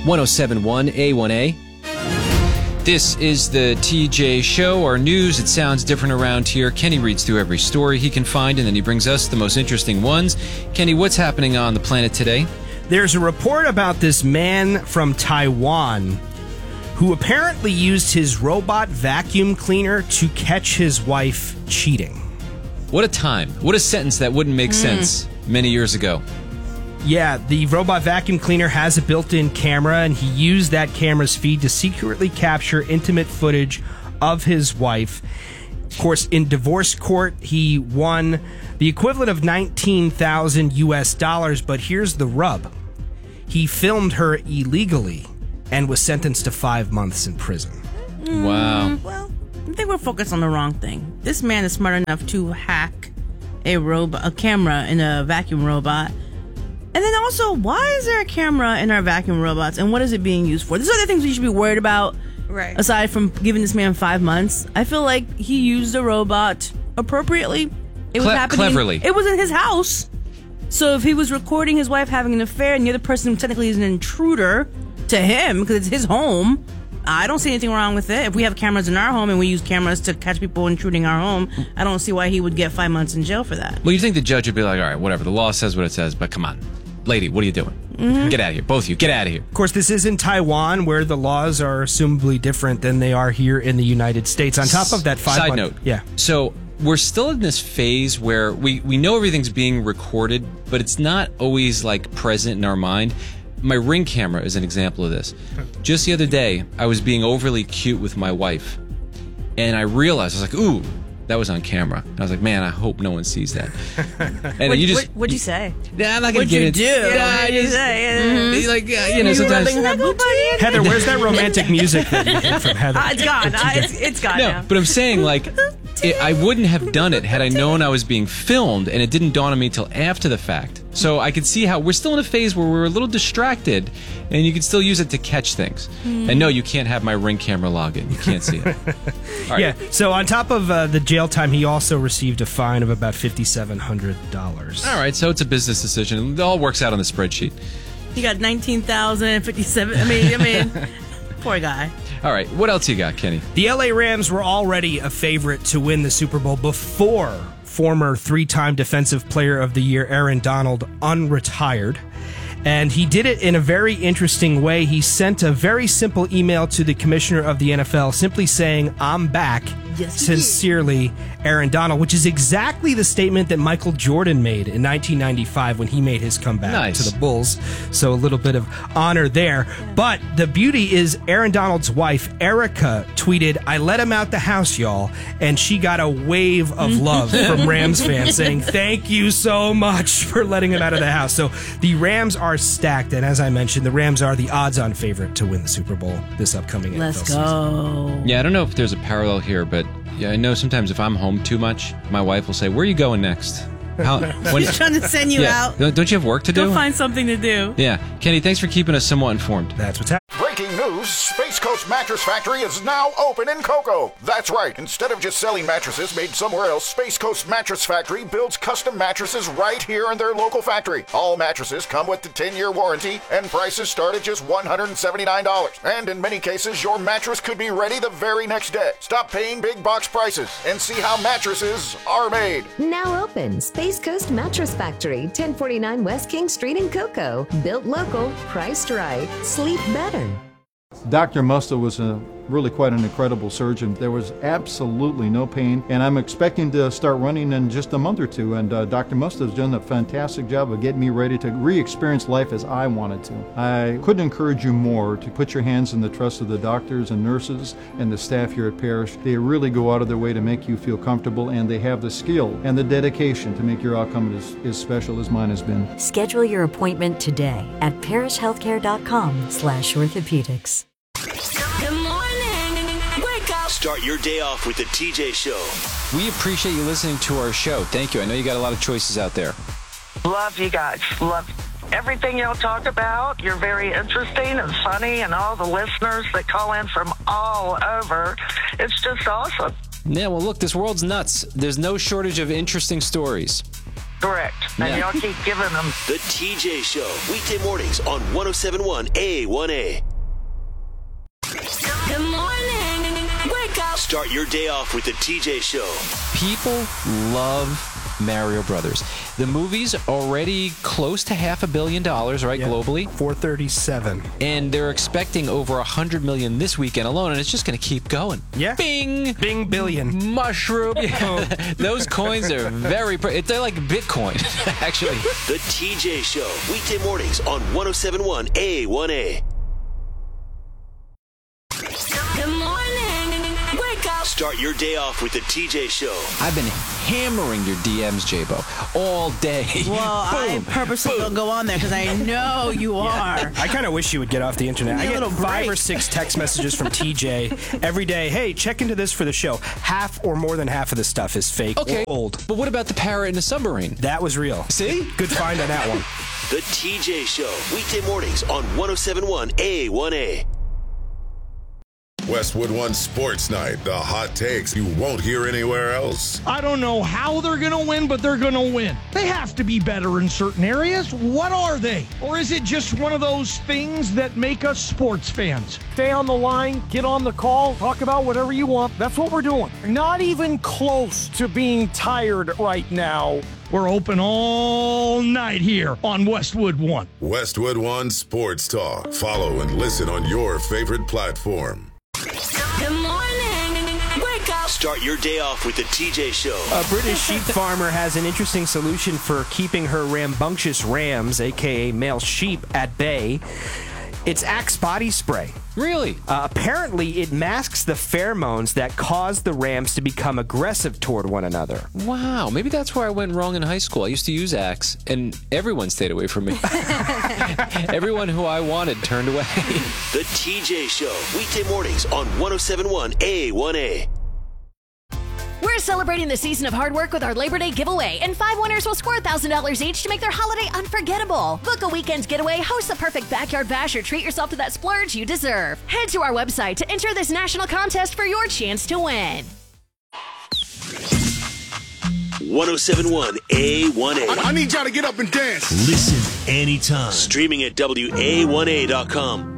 1071 A1A. This is the TJ Show, our news. It sounds different around here. Kenny reads through every story he can find, and then he brings us the most interesting ones. Kenny, what's happening on the planet today? There's a report about this man from Taiwan who apparently used his robot vacuum cleaner to catch his wife cheating. What a time. What a sentence that wouldn't make sense many years ago. Yeah, the robot vacuum cleaner has a built-in camera, and he used that camera's feed to secretly capture intimate footage of his wife. Of course, in divorce court, he won the equivalent of $19,000 US, but here's the rub. He filmed her illegally and was sentenced to 5 months in prison. Wow. Well, I think we're focused on the wrong thing. This man is smart enough to hack a camera in a vacuum robot. And then also, why is there a camera in our vacuum robots, and what is it being used for? There's other things we should be worried about, Right. aside from giving this man 5 months. I feel like he used the robot appropriately. It was happening. Cleverly. It was in his house. So if he was recording his wife having an affair, and the other person technically is an intruder to him, because it's his home, I don't see anything wrong with it. If we have cameras in our home and we use cameras to catch people intruding our home, I don't see why he would get 5 months in jail for that. Well, you'd think the judge would be like, all right, whatever, the law says what it says, but come on. Lady, what are you doing? Get out of here. Both of you, get out of here. Of course, this is in Taiwan, where the laws are assumably different than they are here in the United States. On top of that, 5 Side months. note. Yeah. So we're still in this phase where we know everything's being recorded, but it's not always like present in our mind. My Ring camera is an example of this. Just the other day, I was being overly cute with my wife, and I realized, I was like, ooh, that was on camera. And I was like, man, I hope no one sees that. And What'd you say? Nah, I'm not gonna What'd get you it. do? Yeah, What'd you say? Like, sometimes. Heather, where's that romantic music that you get from Heather? It's gone. It's gone No, now. but I'm saying, like, I wouldn't have done it had I known I was being filmed, and it didn't dawn on me until after the fact. So I could see how we're still in a phase where we're a little distracted, and you can still use it to catch things. And no, you can't have my Ring camera login. You can't see it. All right. Yeah, so on top of the jail time, he also received a fine of about $5,700. All right, so it's a business decision. It all works out on the spreadsheet. He got 19,057. I mean, poor guy. All right, what else you got, Kenny? The LA Rams were already a favorite to win the Super Bowl before former three-time Defensive Player of the Year Aaron Donald unretired. And he did it in a very interesting way. He sent a very simple email to the commissioner of the NFL simply saying, "I'm back. Yes, he Sincerely, Aaron Donald," which is exactly the statement that Michael Jordan made in 1995 when he made his comeback to the Bulls. So a little bit of honor there. But the beauty is Aaron Donald's wife, Erica, tweeted, "I let him out the house, y'all." And she got a wave of love from Rams fans saying, "Thank you so much for letting him out of the house." So the Rams are stacked. And as I mentioned, the Rams are the odds-on favorite to win the Super Bowl this upcoming Let's NFL season. go. Yeah, I don't know if there's a parallel here, but yeah, I know sometimes if I'm home too much, my wife will say, "Where are you going next?" He's trying to send you out. Don't you have work to do? Go find something to do. Yeah. Kenny, thanks for keeping us somewhat informed. That's what's happening. Breaking news, Space Coast Mattress Factory is now open in Cocoa. That's right. Instead of just selling mattresses made somewhere else, Space Coast Mattress Factory builds custom mattresses right here in their local factory. All mattresses come with the 10-year warranty, and prices start at just $179. And in many cases, your mattress could be ready the very next day. Stop paying big box prices and see how mattresses are made. Now open, Space Coast Mattress Factory, 1049 West King Street in Cocoa. Built local, priced right, sleep better. Dr. Musta was really quite an incredible surgeon. There was absolutely no pain, and I'm expecting to start running in just a month or two, and Dr. Musta has done a fantastic job of getting me ready to re-experience life as I wanted to. I couldn't encourage you more to put your hands in the trust of the doctors and nurses and the staff here at Parrish. They really go out of their way to make you feel comfortable, and they have the skill and the dedication to make your outcome as special as mine has been. Schedule your appointment today at parishhealthcare.com/orthopedics. Good morning. Wake up. Start your day off with the TJ Show. We appreciate you listening to our show. Thank you. I know you got a lot of choices out there. Love you guys. Love everything y'all talk about. You're very interesting and funny, and all the listeners that call in from all over. It's just awesome. Yeah, well, look, this world's nuts. There's no shortage of interesting stories. Correct. And y'all keep giving them. The TJ Show, weekday mornings on 107.1 A1A. Good morning. Wake up. Start your day off with the TJ Show. People love Mario Brothers. The movie's already close to $500 million, right, globally? 437. And they're expecting over 100 million this weekend alone, and it's just going to keep going. Yeah. Bing! Bing billion. Mushroom. Yeah. Those coins are very... they're like Bitcoin, actually. The TJ Show, weekday mornings on 107.1 A1A. Good morning. Wake up. Start your day off with the TJ Show. I've been hammering your DMs, J-Bo, all day. Well, I purposely don't go on there because I know you are. I kind of wish you would get off the internet. I get 5 or 6 text messages from TJ every day. Hey, check into this for the show. Half or more than half of the stuff is fake or old. But what about the parrot in the submarine? That was real. See? Good find on that one. The TJ Show, weekday mornings on 107.1 A1A. Westwood One Sports Night, the hot takes you won't hear anywhere else. I don't know how they're going to win, but they're going to win. They have to be better in certain areas. What are they? Or is it just one of those things that make us sports fans? Stay on the line, get on the call, talk about whatever you want. That's what we're doing. Not even close to being tired right now. We're open all night here on Westwood One. Westwood One Sports Talk. Follow and listen on your favorite platform. Good morning. Wake up. Start your day off with the TJ Show. A British sheep farmer has an interesting solution for keeping her rambunctious rams, a.k.a. male sheep, at bay. It's Axe body spray. Really? Apparently, it masks the pheromones that cause the rams to become aggressive toward one another. Wow, maybe that's where I went wrong in high school. I used to use Axe, and everyone stayed away from me. Everyone who I wanted turned away. The TJ Show, weekday mornings on 107.1 A1A. We're celebrating the season of hard work with our Labor Day giveaway, and 5 winners will score $1,000 each to make their holiday unforgettable. Book a weekend getaway, host the perfect backyard bash, or treat yourself to that splurge you deserve. Head to our website to enter this national contest for your chance to win. 107.1 A1A. I need y'all to get up and dance. Listen anytime. Streaming at WA1A.com.